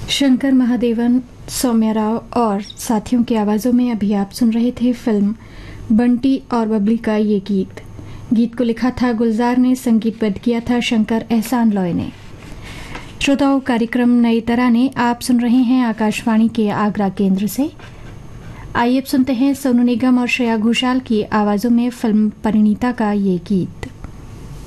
शंकर महादेवन, सौम्या राव और साथियों की आवाज़ों में अभी आप सुन रहे थे फिल्म बंटी और बबली का ये गीत। गीत को लिखा था गुलजार ने, संगीतबद्ध किया था शंकर एहसान लॉय ने। श्रोताओं, कार्यक्रम नई तरह ने आप सुन रहे हैं आकाशवाणी के आगरा केंद्र से। आइए अब सुनते हैं सोनू निगम और श्रेया घोषाल की आवाज़ों में फिल्म परिणीता का ये गीत।